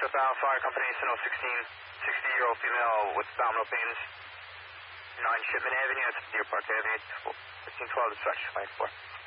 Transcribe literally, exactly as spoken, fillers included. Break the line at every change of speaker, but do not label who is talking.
Fifth Island Fire Company, Sentinel sixteen, sixty-year-old female with abdominal pains. nine Shipment Avenue, that's Deer Park Avenue, fifteen twelve dispatch, twenty-four.